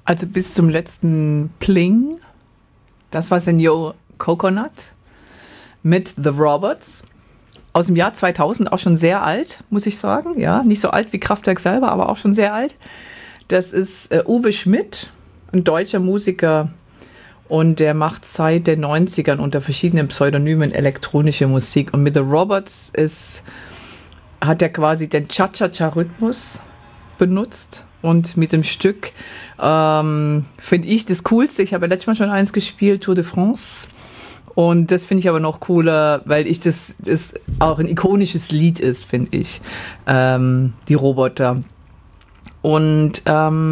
Also bis zum letzten Pling, das war Senor Coconut mit The Robots aus dem Jahr 2000, auch schon sehr alt, muss ich sagen. Ja, nicht so alt wie Kraftwerk selber, aber auch schon sehr alt. Das ist Uwe Schmidt, ein deutscher Musiker, und der macht seit den 90ern unter verschiedenen Pseudonymen elektronische Musik. Und mit The Robots hat er quasi den Cha-Cha-Cha-Rhythmus benutzt. Und mit dem Stück finde ich das Coolste. Ich habe ja letztes Mal schon eins gespielt, Tour de France. Und das finde ich aber noch cooler, weil das auch ein ikonisches Lied ist, finde ich. Die Roboter. Und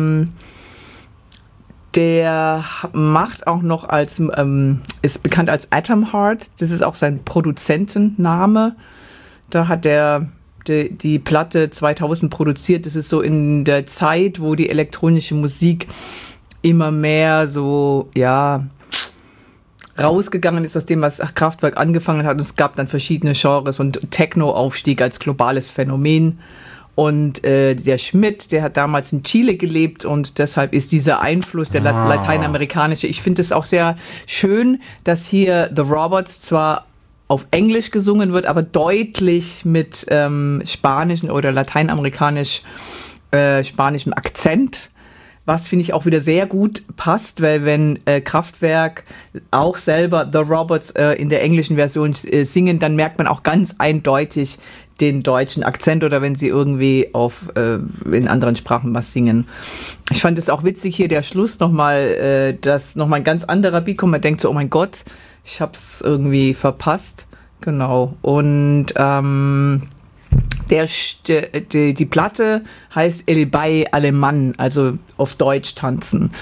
der macht auch noch ist bekannt als Atom Heart. Das ist auch sein Produzentenname. Da hat er die Platte 2000 produziert. Das ist so in der Zeit, wo die elektronische Musik immer mehr so, ja, rausgegangen ist aus dem, was Kraftwerk angefangen hat. Und es gab dann verschiedene Genres und Techno-Aufstieg als globales Phänomen. Und der Schmidt, der hat damals in Chile gelebt und deshalb ist dieser Einfluss der lateinamerikanische. Ich finde es auch sehr schön, dass hier The Robots zwar auf Englisch gesungen wird, aber deutlich mit spanischem oder lateinamerikanischem Akzent, was finde ich auch wieder sehr gut passt, weil wenn Kraftwerk auch selber The Robots in der englischen Version singen, dann merkt man auch ganz eindeutig den deutschen Akzent oder wenn sie irgendwie in anderen Sprachen was singen. Ich fand es auch witzig hier, der Schluss nochmal, dass nochmal ein ganz anderer Beat kommt. Man denkt so, oh mein Gott, ich hab's irgendwie verpasst. Genau. Und die Platte heißt El Bay Alemán, also auf Deutsch tanzen.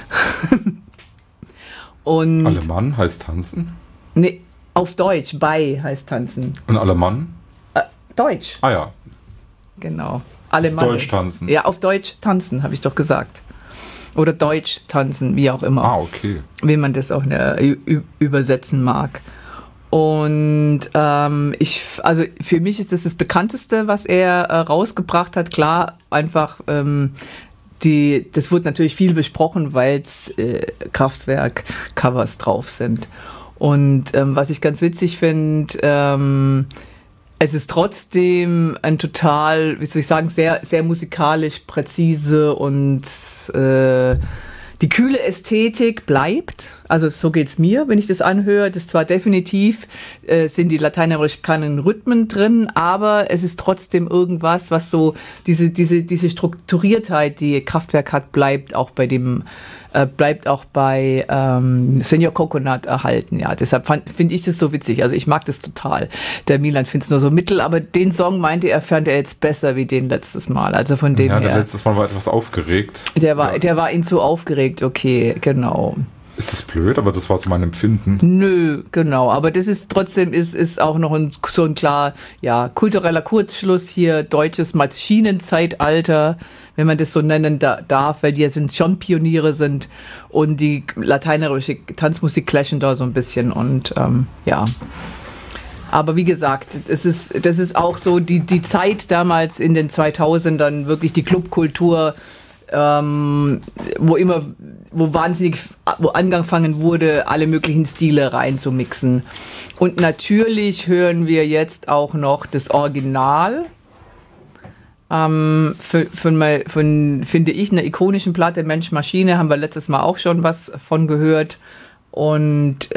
Und Alemán heißt tanzen? Nee, auf Deutsch, Bay heißt tanzen. Und Alemán? Deutsch. Ah ja. Genau. Alemán. Deutsch tanzen. Ja, auf Deutsch tanzen, habe ich doch gesagt. Oder Deutsch tanzen, wie auch immer. Ah, okay. Wie man das auch übersetzen mag. Und also für mich ist das bekannteste, was er rausgebracht hat. Klar, einfach das wurde natürlich viel besprochen, weil es Kraftwerk-Covers drauf sind. Und was ich ganz witzig finde, es ist trotzdem ein total, wie soll ich sagen, sehr, sehr musikalisch präzise und die kühle Ästhetik bleibt. Also so geht's mir, wenn ich das anhöre. Das zwar definitiv sind die lateinamerikanischen Rhythmen drin, aber es ist trotzdem irgendwas, was so diese Strukturiertheit, die Kraftwerk hat, bleibt auch bei Senor Coconut erhalten. Ja, deshalb finde ich das so witzig. Also ich mag das total. Der Milan findet es nur so mittel, aber den Song meinte er, fand er jetzt besser wie den letztes Mal. Also von dem her. Ja, der letztes Mal war etwas aufgeregt. Der war ihm zu aufgeregt, okay, genau. Ist das blöd, aber das war so mein Empfinden. Nö, genau, aber das ist trotzdem ist auch noch so ein klar, ja, kultureller Kurzschluss hier, deutsches Maschinenzeitalter, wenn man das so nennen darf, weil die sind schon Pioniere sind und die lateinische Tanzmusik clashen da so ein bisschen und ja. Aber wie gesagt, das ist auch so die Zeit damals in den 2000ern, wirklich die Clubkultur, wo angefangen wurde, alle möglichen Stile reinzumixen. Und natürlich hören wir jetzt auch noch das Original von finde ich, einer ikonischen Platte Mensch Maschine, haben wir letztes Mal auch schon was von gehört. Und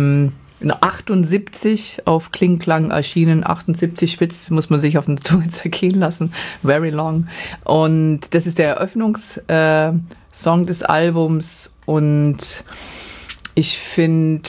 78 auf Kling Klang erschienen, 78 spitz, muss man sich auf der Zunge zergehen lassen, very long. Und das ist der Eröffnungssong des Albums und ich finde,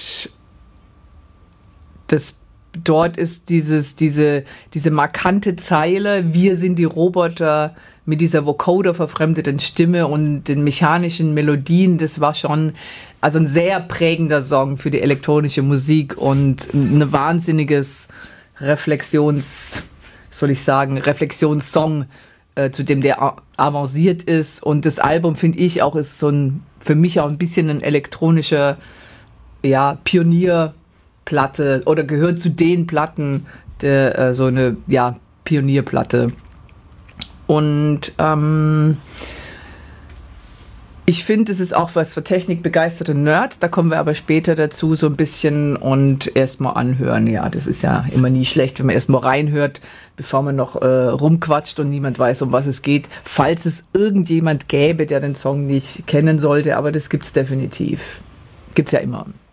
dort ist diese markante Zeile, wir sind die Roboter, mit dieser Vocoder verfremdeten Stimme und den mechanischen Melodien, das war schon also ein sehr prägender Song für die elektronische Musik und ein wahnsinniges Reflexionssong, zu dem der avanciert ist. Und das Album, finde ich, auch ist für mich auch ein bisschen ein elektronischer, ja, Pionierplatte oder gehört zu den Platten, so eine, ja, Pionierplatte. Und Ich finde, es ist auch was für technikbegeisterte Nerds, da kommen wir aber später dazu so ein bisschen und erstmal anhören. Ja, das ist ja immer nie schlecht, wenn man erstmal reinhört, bevor man noch rumquatscht und niemand weiß, um was es geht. Falls es irgendjemand gäbe, der den Song nicht kennen sollte, aber das gibt's definitiv. Gibt's ja immer.